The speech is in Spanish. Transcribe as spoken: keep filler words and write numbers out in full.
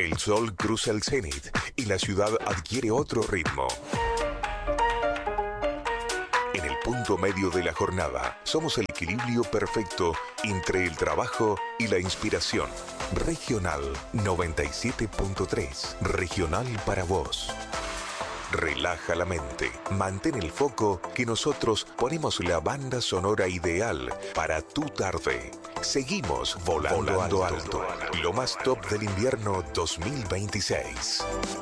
El sol cruza el cenit y la ciudad adquiere otro ritmo. En el punto medio de la jornada, somos el equilibrio perfecto entre el trabajo y la inspiración. Regional noventa y siete punto tres. Regional para vos. Relaja la mente, mantén el foco que nosotros ponemos la banda sonora ideal para tu tarde. Seguimos volando, volando alto. alto. Lo más top del invierno dos mil veintiséis.